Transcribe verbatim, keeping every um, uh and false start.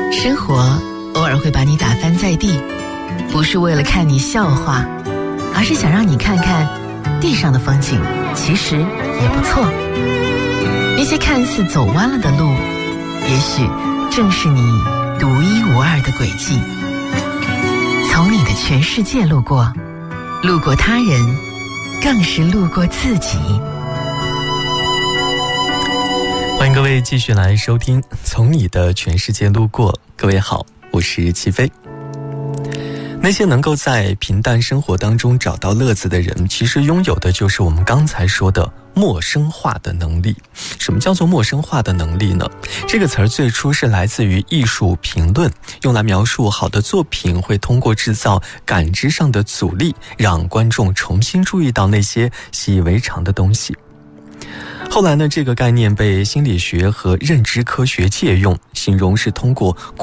生活偶尔会把你打翻在地，不是为了看你笑话，而是想让你看看地上的风景其实也不错。那些看似走弯了的路，也许正是你独一无二的轨迹。从你的全世界路过，路过他人，更是路过自己。 欢迎各位继续来收听《从你的全世界路过》。各位好，我是齐飞。那些能够在平淡生活当中找到乐子的人，其实拥有的就是我们刚才说的陌生化的能力。什么叫做陌生化的能力呢？这个词儿最初是来自于艺术评论，用来描述好的作品会通过制造感知上的阻力，让观众重新注意到那些习以为常的东西。后来呢，这个概念被心理学和认知科学借用，形容是通过